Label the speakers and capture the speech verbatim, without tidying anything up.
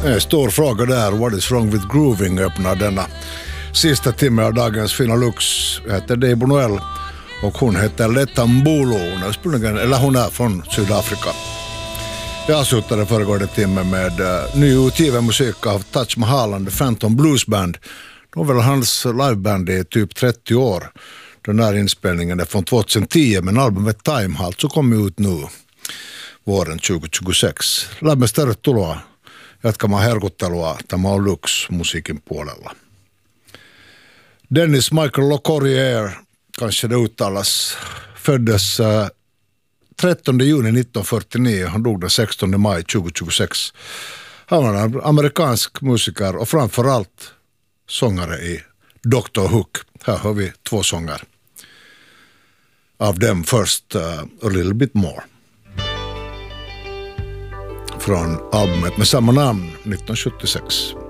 Speaker 1: En stor fråga där, what is wrong with grooving, öppnar denna sista timme av dagens Fina Lux. Jag heter Deibo Noel och hon heter Letta Mbulu, eller hon är från Sydafrika. Jag avslutade föregående timme med uh, nyutgiven musik av Taj Mahal and the Phantom Blues Band. Det var väl hans liveband i typ trettio år. Den här inspelningen är från tjugohundratio, men albumet Time har alltså kommit ut nu våren tjugohundratjugosex. Lämmes tervetuloa jatkamaan herkuttelua. Tämä on Lux musiikin puolella. Dennis Michael LeCourrier, kanske det uttalas, föddes uh, trettonde juni nittonhundrafyrtionio. Han dog den sextonde maj tjugohundratjugosex. Han var en amerikansk musiker och framförallt sångare i doktor Hook. Här har vi två sånger av dem. Först uh, A Little Bit More från albumet med samma namn nittonhundrasjuttiosex.